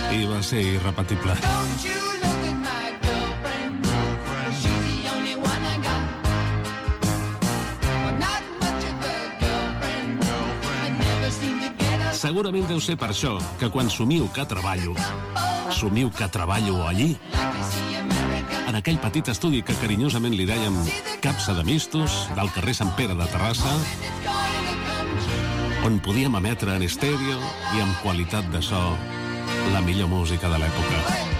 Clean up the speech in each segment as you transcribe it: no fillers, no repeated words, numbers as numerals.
I va ser irrepetible. Segurament deu ser per això que quan somiu que treballo allí, en aquell petit estudi que carinyosament li dèiem Capsa de Mistos, del carrer Sant Pere de Terrassa, on podíem emetre en estèreo i amb qualitat de so la millor música de l'època.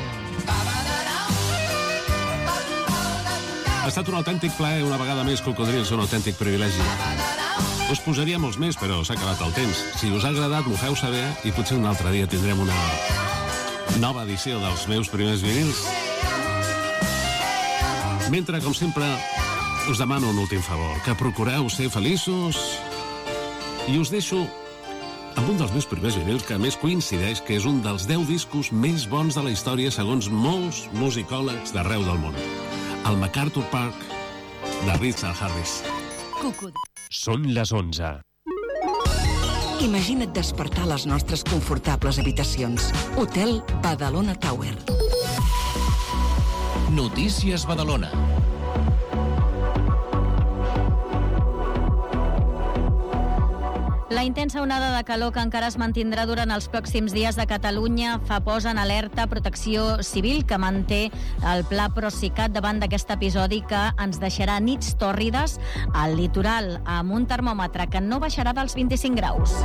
Ha estat un autèntic plaer, una vegada més, Cocodrils, un autèntic privilegi. Us posaria molts més, però s'ha acabat el temps. Si us ha agradat, m'ho feu saber i potser un altre dia tindrem una nova edició dels meus primers vinils. Mentre, com sempre, us demano un últim favor, que procureu ser feliços, i us deixo amb un dels meus primers vinils que a més coincideix que és un dels 10 discos més bons de la història segons molts musicòlegs d'arreu del món. El MacArthur Park, de Richard Harris. Són les 11. Imagina't despertar a les nostres confortables habitacions. Hotel Badalona Tower. Notícies Badalona. La intensa onada de calor que encara es mantindrà durant els pròxims dies de Catalunya fa posa en alerta Protecció Civil, que manté el pla Procicat davant d'aquest episodi que ens deixarà nits tòrrides al litoral, amb un termòmetre que no baixarà dels 25 graus.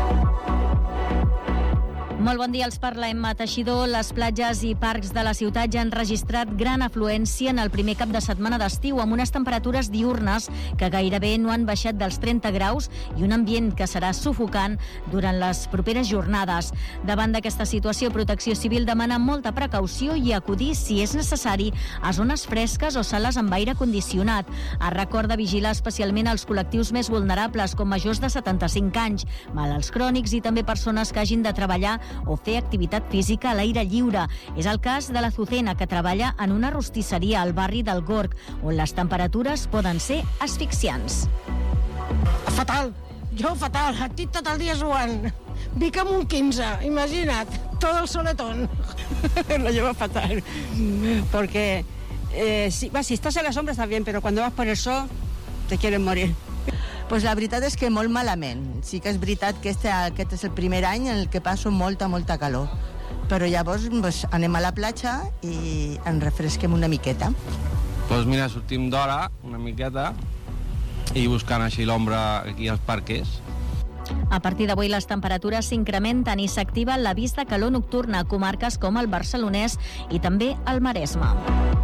Molt bon dia, els parla Emma Teixidor. Les platges i parcs de la ciutat ja han registrat gran afluència en el primer cap de setmana d'estiu, amb unes temperatures diürnes que gairebé no han baixat dels 30 graus i un ambient que serà sufocant durant les properes jornades. Davant d'aquesta situació, Protecció Civil demana molta precaució i acudir, si és necessari, a zones fresques o sales amb aire condicionat. Es recorda vigilar especialment els col·lectius més vulnerables, com majors de 75 anys, malalts crònics i també persones que hagin de treballar o fer activitat física a l'aire lliure. És el cas de l'Azucena, que treballa en una rostisseria al barri del Gorg, on les temperatures poden ser asfixiants. Fatal, jo fatal, estic tot el dia suant. Vic amb un 15, imagina't, tot el soletón. Lo llevo fatal, porque si estás en la sombra está bien, pero cuando vas por el sol te quieres morir. Pues la veritat és que molt malament. Sí que és veritat que aquest és el primer any en el que passo molta calor. Però llavors anem a la platja i ens refresquem una miqueta. Doncs mira, sortim d'hora una miqueta i buscant així l'ombra aquí als parques. A partir d'avui les temperatures s'incrementen i s'activa l'avís de calor nocturna a comarques com el Barcelonès i també el Maresme.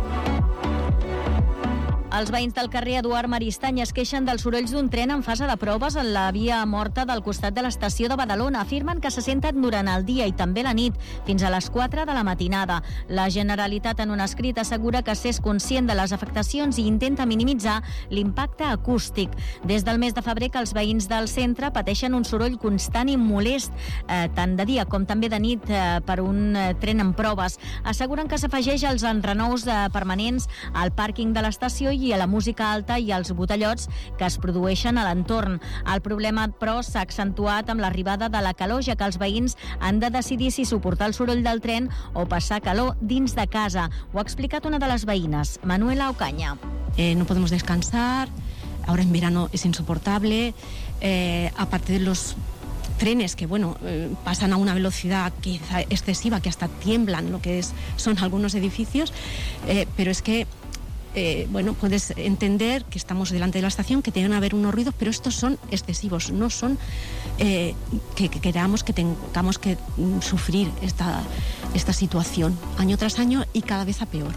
Els veïns del carrer Eduard Maristany es queixen dels sorolls d'un tren en fase de proves en la via morta del costat de l'estació de Badalona. Afirmen que se senten durant el dia i també la nit, fins a les 4 de la matinada. La Generalitat, en un escrit, assegura que s'és conscient de les afectacions i intenta minimitzar l'impacte acústic. Des del mes de febrer que els veïns del centre pateixen un soroll constant i molest, tant de dia com també de nit, per un tren en proves. Asseguren que s'afegeix als enrenous permanents al pàrquing de l'estació i a la música alta i als botellots que es produeixen a l'entorn. El problema, però, s'ha accentuat amb l'arribada de la calor, ja que els veïns han de decidir si suportar el soroll del tren o passar calor dins de casa. Ho ha explicat una de les veïnes, Manuela Ocaña. No podemos descansar, ahora en verano es insoportable, aparte de los trenes que pasan a una velocidad quizá excesiva, que hasta tiemblan lo que son algunos edificios, pero es que puedes entender que estamos delante de la estación, que tienen que haber unos ruidos, pero estos son excesivos, no son que queramos que tengamos que sufrir esta situación año tras año y cada vez a peor.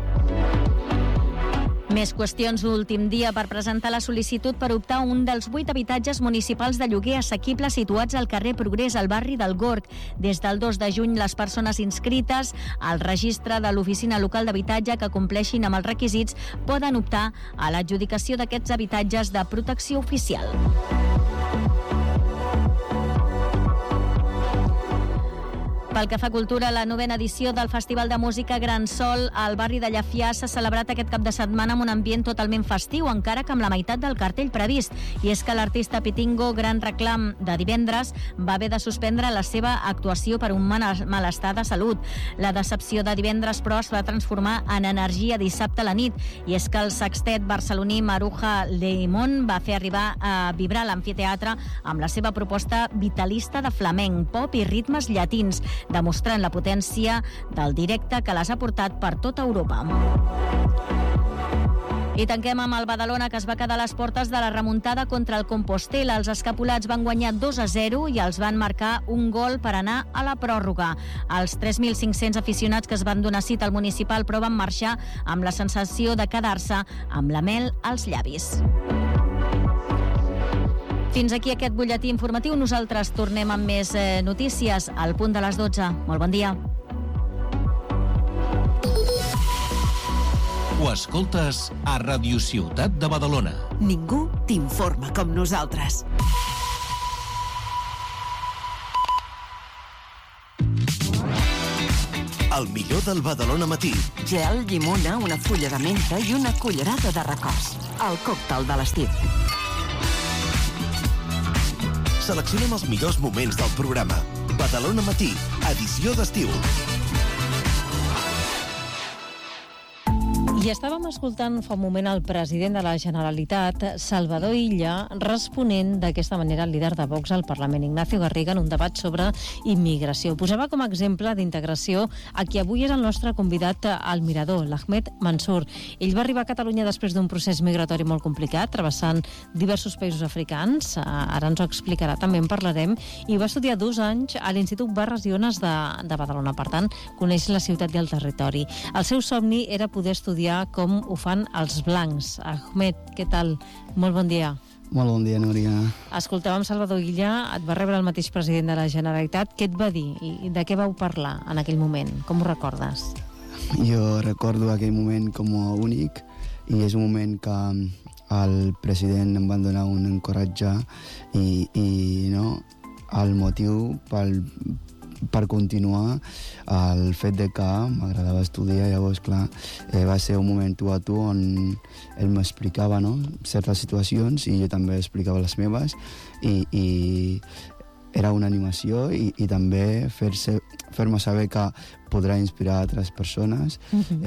Més qüestions d'últim dia per presentar la sol·licitud per optar un dels 8 habitatges municipals de lloguer assequible situats al carrer Progrés, al barri del Gorg. Des del 2 de juny, les persones inscrites al registre de l'Oficina Local d'Habitatge que compleixin amb els requisits poden optar a l'adjudicació d'aquests habitatges de protecció oficial. Pel que fa a cultura, la 9ª edició del Festival de Música Gran Sol al barri de Llafià s'ha celebrat aquest cap de setmana amb un ambient totalment festiu, encara que amb la meitat del cartell previst. I és que l'artista Pitingo, gran reclam de divendres, va haver de suspendre la seva actuació per un malestar de salut. La decepció de divendres, però, es va transformar en energia dissabte a la nit. I és que el sextet barceloní Maruja Leimón va fer arribar a vibrar l'amfiteatre amb la seva proposta vitalista de flamenc, pop i ritmes llatins, demostrant la potència del directe que les ha portat per tota Europa. I tanquem amb el Badalona, que es va quedar a les portes de la remuntada contra el Compostela. Els escapulats van guanyar 2-0 i els van marcar un gol per anar a la pròrroga. Els 3.500 aficionats que es van donar cita al municipal, però van marxar amb la sensació de quedar-se amb la mel als llavis. Fins aquí aquest butlletí informatiu. Nosaltres tornem amb més notícies al punt de les 12. Molt bon dia. Ho escoltes a Radio Ciutat de Badalona. Ningú t'informa com nosaltres. El millor del Badalona Matí. Gel, llimona, una fulla de menta i una cullerada de records. El còctel de l'estiu. Seleccionem els millors moments del programa. Badalona Matí, edició d'estiu. I estàvem escoltant fa un moment el president de la Generalitat, Salvador Illa, responent d'aquesta manera al líder de Vox al Parlament, Ignacio Garriga, en un debat sobre immigració. Posava com a exemple d'integració a qui avui és el nostre convidat al Mirador, l'Ahmed Mansour. Ell va arribar a Catalunya després d'un procés migratori molt complicat, travessant diversos països africans, ara ens ho explicarà, també en parlarem, i va estudiar 2 anys a l'Institut Barres i Ones de Badalona. Per tant, coneix la ciutat i el territori. El seu somni era poder estudiar com ho fan els blancs. Ahmed, què tal? Molt bon dia. Molt bon dia, Núria. Escoltàvem Salvador Illa, et va rebre el mateix president de la Generalitat. Què et va dir i de què vau parlar en aquell moment? Com ho recordes? Jo recordo aquell moment com a únic i és un moment que el president em va donar un encoratge i no, el motiu per continuar, el fet de que m'agradava estudiar, llavors, clar, va ser un moment tu a tu on ell m'explicava, no?, certes situacions i jo també explicava les meves i era una animació i també fer-me saber que podrà inspirar altres persones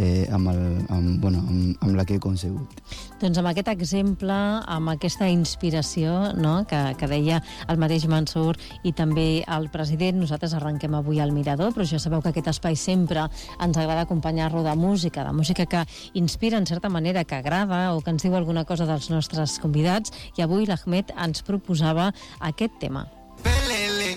amb la que he concebut. Doncs amb aquest exemple, amb aquesta inspiració, no?, que deia el mateix Mansour i també el president, nosaltres arrenquem avui al Mirador, però ja sabeu que aquest espai sempre ens agrada acompanyar-lo de música que inspira en certa manera, que agrada o que ens diu alguna cosa dels nostres convidats, i avui l'Ahmed ens proposava aquest tema.